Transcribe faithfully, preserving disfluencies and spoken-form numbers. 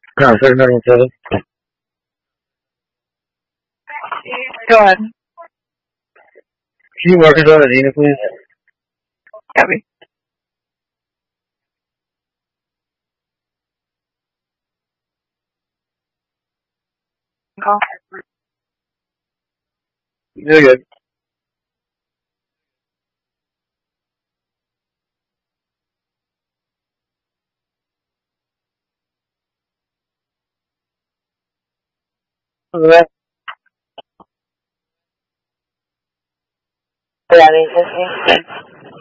No, sorry, no, no, Go ahead. Can you mark us on Adina, please? Gabby. Call. You're good. Yeah, I mean,